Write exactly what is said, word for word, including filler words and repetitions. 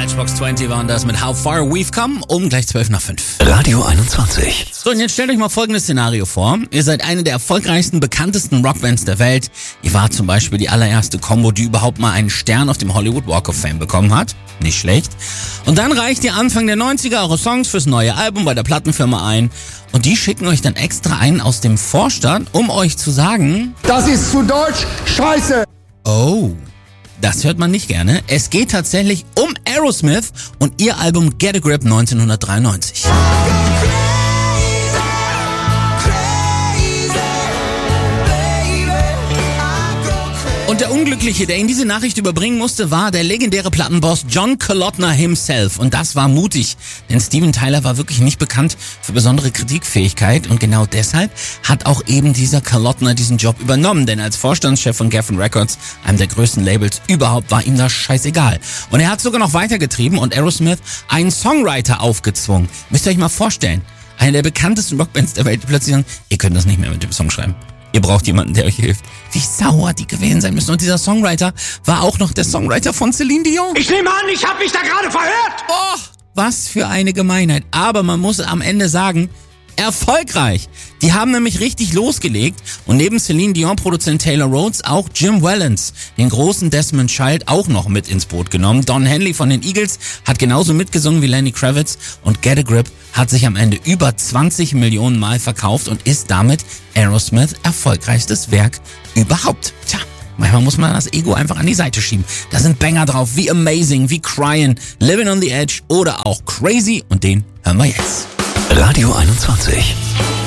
Matchbox zwanzig waren das mit How Far We've Come um gleich zwölf nach fünf. Radio einundzwanzig. So, und jetzt stellt euch mal folgendes Szenario vor. Ihr seid eine der erfolgreichsten, bekanntesten Rockbands der Welt. Ihr wart zum Beispiel die allererste Combo, die überhaupt mal einen Stern auf dem Hollywood Walk of Fame bekommen hat. Nicht schlecht. Und dann reicht ihr Anfang der neunziger eure Songs fürs neue Album bei der Plattenfirma ein. Und die schicken euch dann extra einen aus dem Vorstand, um euch zu sagen: Das ist zu deutsch, scheiße! Oh, das hört man nicht gerne. Es geht tatsächlich um Aerosmith und ihr Album Get a Grip neunzehnhundertdreiundneunzig. Und der Unglückliche, der ihn diese Nachricht überbringen musste, war der legendäre Plattenboss John Kalotner himself. Und das war mutig, denn Steven Tyler war wirklich nicht bekannt für besondere Kritikfähigkeit. Und genau deshalb hat auch eben dieser Kalotner diesen Job übernommen. Denn als Vorstandschef von Geffen Records, einem der größten Labels überhaupt, war ihm das scheißegal. Und er hat sogar noch weitergetrieben und Aerosmith einen Songwriter aufgezwungen. Müsst ihr euch mal vorstellen, eine der bekanntesten Rockbands der Welt, die plötzlich sagen: Ihr könnt das nicht mehr mit dem Song schreiben. Ihr braucht jemanden, der euch hilft. Wie sauer die gewesen sein müssen. Und dieser Songwriter war auch noch der Songwriter von Celine Dion. Ich nehme an, ich habe mich da gerade verhört! Oh, was für eine Gemeinheit. Aber man muss am Ende sagen, erfolgreich. Die haben nämlich richtig losgelegt und neben Celine Dion Produzent Taylor Rhodes auch Jim Wellens, den großen Desmond Child, auch noch mit ins Boot genommen. Don Henley von den Eagles hat genauso mitgesungen wie Lenny Kravitz und Get a Grip hat sich am Ende über zwanzig Millionen Mal verkauft und ist damit Aerosmith erfolgreichstes Werk überhaupt. Tja, manchmal muss man das Ego einfach an die Seite schieben. Da sind Banger drauf wie Amazing, wie Crying, Living on the Edge oder auch Crazy und den hören wir jetzt. Radio einundzwanzig.